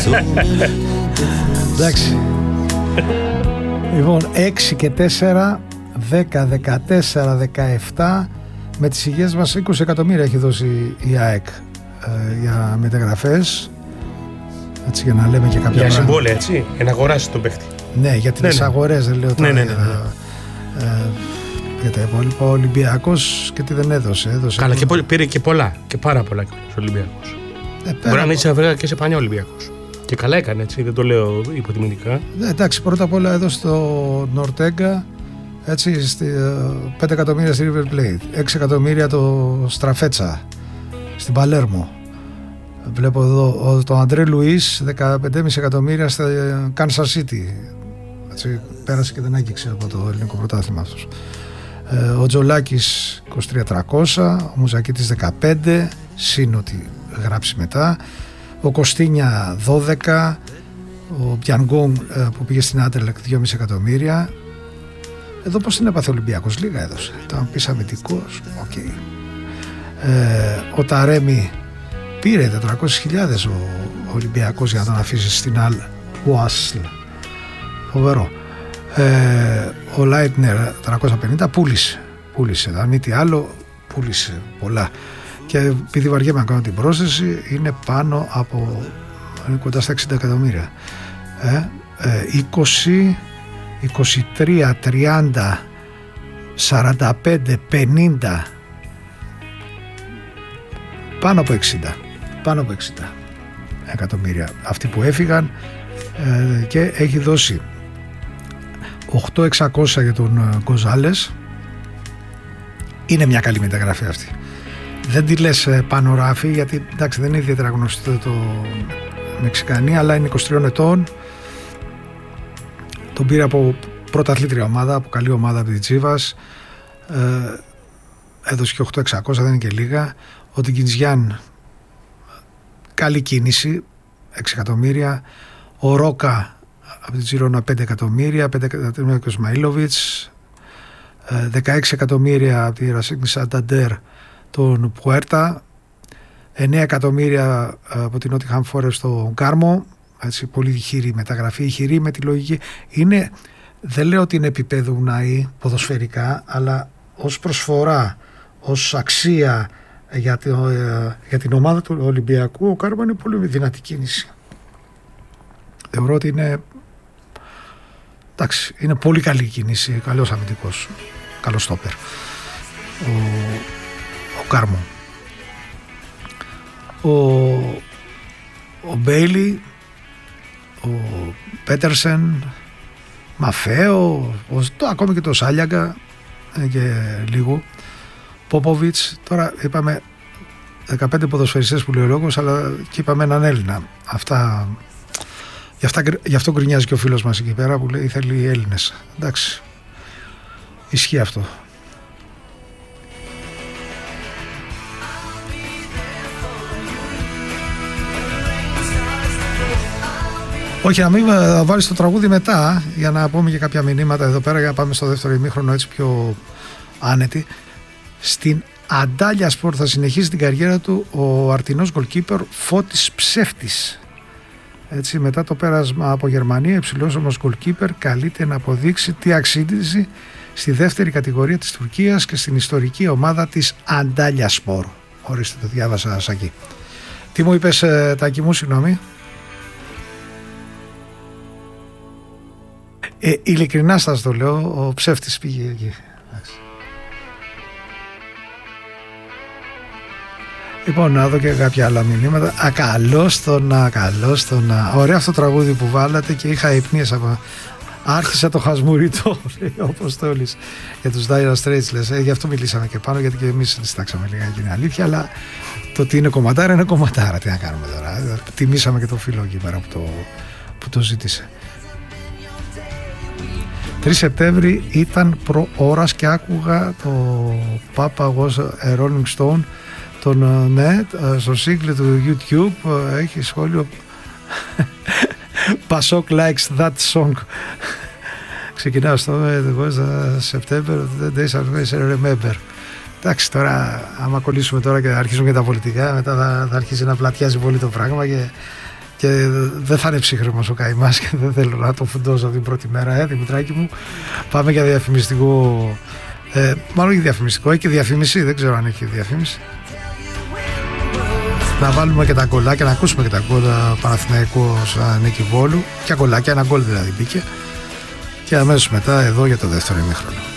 Εντάξει. Λοιπόν, 6 και 4, 10, 14, 17. Με τις υγείες μας 20 εκατομμύρια έχει δώσει η ΑΕΚ για μεταγραφές. Έτσι, για να λέμε και κάποια για συμβόλαια, έτσι, για να αγοράσει τον παίχτη. Ναι, για τις αγορές δεν λέω τώρα. Για τα υπόλοιπα, ο Ολυμπιακός και τι δεν έδωσε. Καλά, και πήρε και πολλά, και πάρα πολλά ο Ολυμπιακός. Μπορεί να είναι βέβαια και σε πανιά Ολυμπιακός. Και καλά έκανε, έτσι, δεν το λέω υποτιμητικά. Εντάξει, πρώτα απ' όλα έδωσε το Νορτέγκα, έτσι, 5 εκατομμύρια στη River Plate, 6 εκατομμύρια το Στραφέτσα στην Παλέρμο. Βλέπω εδώ τον Αντρέ Λουίς, 15,5 εκατομμύρια στα Kansas City. Έτσι, πέρασε και δεν άγγιξε από το ελληνικό πρωτάθλημα αυτός. Ο Τζολάκης 23.300, ο Μουζακίτης 15, σύν ότι γράψει μετά. Ο Κωστίνια 12, ο Πιανγκόν που πήγε στην Άντερλεκ 2,5 εκατομμύρια. Εδώ πώς την έπαθε ο Ολυμπιακός, λίγα έδωσε. Ήταν πεις αμυντικός, οκ. Ο Ταρέμι πήρε 400.000 ο Ολυμπιακός για να τον αφήσει στην Αλ Ουάσλ. Φοβερό. Ο Λάιτνερ 350 πούλησε, αν μη τι άλλο πούλησε πολλά. Και επειδή βαριέμαι να κάνω την πρόσθεση, είναι πάνω από, είναι κοντά στα 60 εκατομμύρια. 20, 23, 30, 45, 50, πάνω από 60 εκατομμύρια αυτοί που έφυγαν, και έχει δώσει 8.600 για τον Γκοζάλες. Είναι μια καλή μεταγραφή αυτή. Δεν τη λες πάνω ράφι, γιατί εντάξει δεν είναι ιδιαίτερα γνωστό το Μεξικανή, αλλά είναι 23 ετών. Τον πήρε από πρωταθλήτρια ομάδα, από καλή ομάδα από τη Τσίβας. Έδωσε και 8.600, δεν είναι και λίγα. Ο Τιγκινζιάν, καλή κίνηση, 6 εκατομμύρια. Ο Ρόκα από την Τζιρόνα 5 εκατομμύρια, 5 εκατομμύρια και ο Σμαΐλοβιτς, 16 εκατομμύρια από τη Ρασίγνη Σανταντέρ τον Πουέρτα, 9 εκατομμύρια από την Νότιχαμ Φόρεστ στον Κάρμο. Έτσι, πολύ χειρή μεταγραφή, χειρή με τη λογική. Είναι, δεν λέω ότι είναι επίπεδου Ουναή ποδοσφαιρικά, αλλά ως προσφορά, ως αξία για την ομάδα του Ολυμπιακού, ο Κάρμο είναι πολύ δυνατή κίνηση. Θεωρώ ότι είναι, εντάξει, είναι πολύ καλή κίνηση, καλός αμυντικός, καλός στόπερ ο Κάρμο. Ο Μπέιλι, ο Πέτερσεν, Μαφέο, ακόμη και το Σάλιαγκα και λίγο, Πόποβιτς. Τώρα είπαμε 15 ποδοσφαιριστές που λέει ο λόγος, αλλά και είπαμε έναν Έλληνα. Γι' αυτό γκρινιάζει και ο φίλος μας εκεί πέρα που λέει θέλει Έλληνες. Εντάξει, ισχύει αυτό. Όχι, να μην βάλεις το τραγούδι μετά, για να πούμε και κάποια μηνύματα εδώ πέρα, για να πάμε στο δεύτερο ημίχρονο έτσι πιο άνετη. Στην Αντάλια Σπορ θα συνεχίσει την καριέρα του ο αρτινός γκολκίπερ Φώτης Ψεύτης. Έτσι, μετά το πέρασμα από Γερμανία, υψηλός όμως γκολκίπερ καλείται να αποδείξει τι αξίζει στη δεύτερη κατηγορία της Τουρκίας και στην ιστορική ομάδα της Αντάλια Σπορ. Ορίστε, το διάβασα εκεί. Τι μου είπες, Τάκη μου, συγγνώμη? Ειλικρινά σας το λέω, ο ψεύτης πήγε εκεί. Λοιπόν, να δω και κάποια άλλα μηνύματα. Καλώς το να. Ωραίο αυτό το τραγούδι που βάλατε και είχα υπνίες από... Άρχισα το χασμουρίτο, όπως το όλεις, για τους Dire Straits, λες. Γι' αυτό μιλήσαμε και πάνω, γιατί και εμείς διστάξαμε λίγα, είναι αλήθεια, αλλά το ότι είναι κομματάρα είναι κομματάρα. Τι να κάνουμε τώρα. Τιμήσαμε και το φίλο εκεί πέρα που το ζήτησε. 3 Σεπτέμβρη ήταν προώρας και άκουγα το Papa was a Rolling Stone, ναι, στο σύγκλι του YouTube έχει σχόλιο Pasok likes that song. Ξεκινάω στο September, the days I remember. Εντάξει, τώρα άμα κολλήσουμε τώρα και αρχίσουμε και τα πολιτικά, μετά θα αρχίσει να πλατιάζει πολύ το πράγμα Και δεν θα είναι ψύχρεμος ο καημάς και δεν θέλω να το φουντώσω την πρώτη μέρα, Δημητράκη μου. Πάμε για διαφημιστικό. Μάλλον έχει διαφημιστικό, έχει και διαφήμιση, δεν ξέρω αν έχει διαφήμιση. Να βάλουμε και τα γκολάκια, να ακούσουμε και τα γκολ Παναθηναϊκός Νίκη Βόλου. Και κολλάκια, ένα γκολ δηλαδή μπήκε. Και αμέσως μετά εδώ για το δεύτερο ημίχρονο.